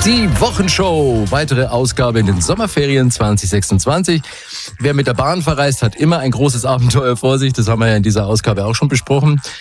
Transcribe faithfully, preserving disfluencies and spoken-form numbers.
Die Wochenshow, weitere Ausgabe in den Sommerferien zwanzig sechsundzwanzig. Wer mit der Bahn verreist, hat immer ein großes Abenteuer vor sich. Das haben wir ja in dieser Ausgabe auch schon besprochen.